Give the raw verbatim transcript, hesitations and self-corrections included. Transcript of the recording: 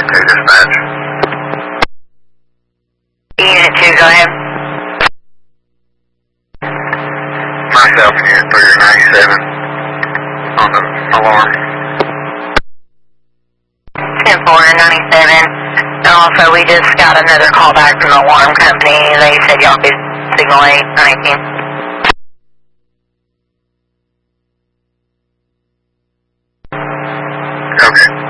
two, dispatch. Unit two, go ahead. Myself and Unit three are ninety-seven on the alarm. ten four ninety-seven. And also, we just got another call back from the alarm company. They said y'all could signal eight nineteen. Okay.